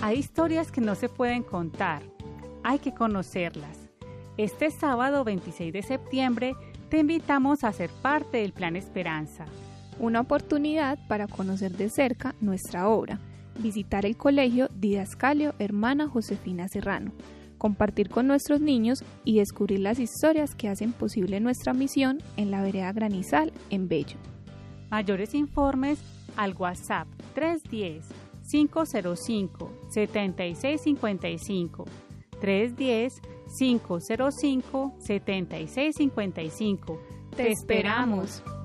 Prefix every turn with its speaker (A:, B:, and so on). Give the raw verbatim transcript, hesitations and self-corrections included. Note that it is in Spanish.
A: Hay historias que no se pueden contar, hay que conocerlas. Este sábado veintiséis de septiembre te invitamos a ser parte del Plan Esperanza.
B: Una oportunidad para conocer de cerca nuestra obra, visitar el colegio Didascalio Hermana Josefina Serrano, compartir con nuestros niños y descubrir las historias que hacen posible nuestra misión en la vereda Granizal en Bello.
A: Mayores informes al WhatsApp tres uno cero, cinco cero cinco, siete seis cinco cinco, tres uno cero, cinco cero cinco, siete seis cinco cinco.
B: ¡Te esperamos!